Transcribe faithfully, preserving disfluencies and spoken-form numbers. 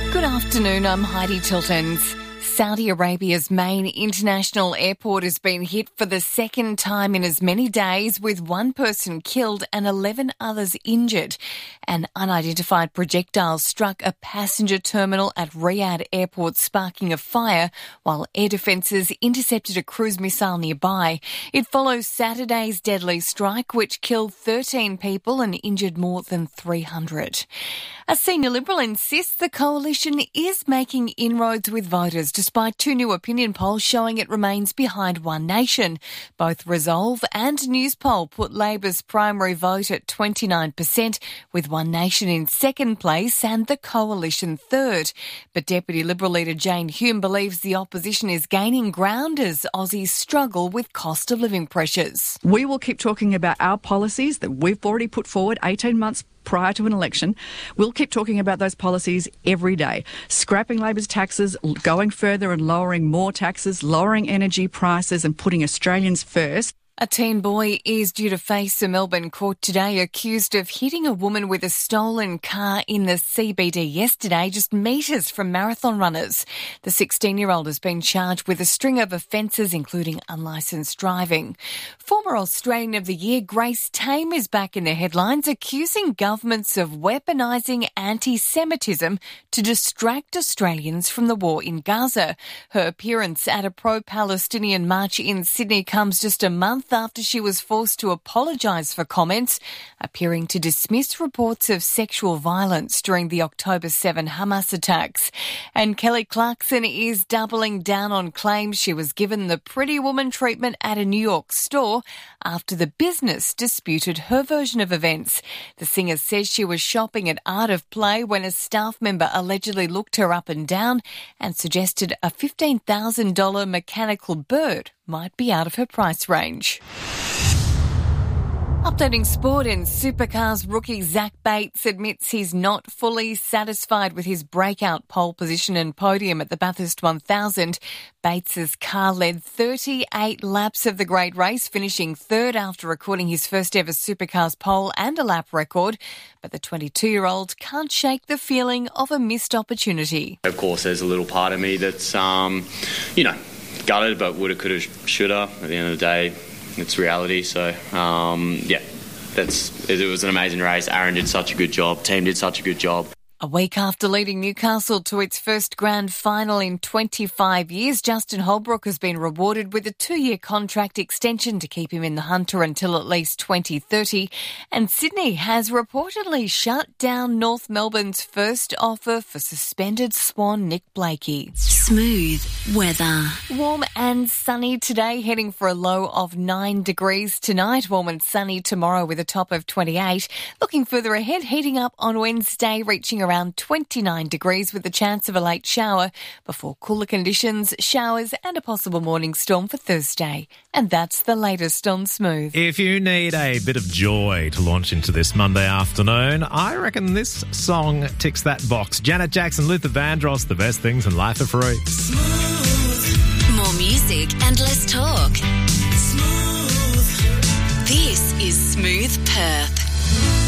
Good afternoon, I'm Heidi Tiltons. Saudi Arabia's main international airport has been hit for the second time in as many days, with one person killed and eleven others injured. An unidentified projectile struck a passenger terminal at Riyadh Airport, sparking a fire, while air defences intercepted a cruise missile nearby. It follows Saturday's deadly strike, which killed thirteen people and injured more than three hundred. A senior Liberal insists the coalition is making inroads with voters, despite two new opinion polls showing it remains behind One Nation. Both Resolve and Newspoll put Labor's primary vote at twenty-nine percent, with One Nation in second place and the coalition third. But Deputy Liberal leader Jane Hume believes the opposition is gaining ground as Aussies struggle with cost of living pressures. We will keep talking about our policies that we've already put forward eighteen months prior to an election. We'll keep talking about those policies every day. Scrapping Labor's taxes, going further and lowering more taxes, lowering energy prices and putting Australians first. A teen boy is due to face a Melbourne court today, accused of hitting a woman with a stolen car in the C B D yesterday, just metres from marathon runners. The sixteen-year-old has been charged with a string of offences, including unlicensed driving. Former Australian of the Year Grace Tame is back in the headlines, accusing governments of weaponising anti-Semitism to distract Australians from the war in Gaza. Her appearance at a pro-Palestinian march in Sydney comes just a month after she was forced to apologise for comments appearing to dismiss reports of sexual violence during the October seventh Hamas attacks. And Kelly Clarkson is doubling down on claims she was given the Pretty Woman treatment at a New York store after the business disputed her version of events. The singer says she was shopping at Art of Play when a staff member allegedly looked her up and down and suggested a fifteen thousand dollars mechanical bird might be out of her price range. Updating sport, and Supercars rookie Zach Bates admits he's not fully satisfied with his breakout pole position and podium at the Bathurst one thousand. Bates's car led thirty-eight laps of the great race, finishing third after recording his first ever Supercars pole and a lap record. But the twenty-two-year-old can't shake the feeling of a missed opportunity. Of course, there's a little part of me that's, um, you know, gutted, but woulda, coulda, shoulda. At the end of the day, it's reality. So, um, yeah, that's it was an amazing race. Aaron did such a good job. Team did such a good job. A week after leading Newcastle to its first grand final in twenty-five years, Justin Holbrook has been rewarded with a two-year contract extension to keep him in the hunter until at least twenty thirty. And Sydney has reportedly shut down North Melbourne's first offer for suspended Swan Nick Blakey. Smooth weather. Warm and sunny today, heading for a low of nine degrees tonight. Warm and sunny tomorrow with a top of twenty-eight. Looking further ahead, heating up on Wednesday, reaching around around twenty-nine degrees with the chance of a late shower before cooler conditions, showers and a possible morning storm for Thursday. And that's the latest on Smooth. If you need a bit of joy to launch into this Monday afternoon, I reckon this song ticks that box. Janet Jackson, Luther Vandross, The Best Things in Life Are Free. Smooth. More music and less talk. Smooth. This is Smooth Perth.